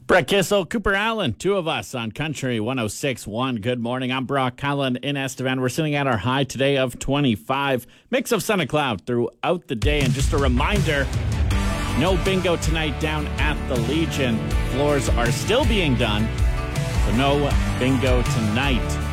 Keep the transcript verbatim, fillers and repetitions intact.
Brett Kissel, Cooper Allen, two of us on Country one oh six point one. Good morning. I'm Brock Cullen in Estevan. We're sitting at our high today of twenty-five. Mix of sun and cloud throughout the day. And just a reminder, no bingo tonight down at the Legion. Floors are still being done, so no bingo tonight.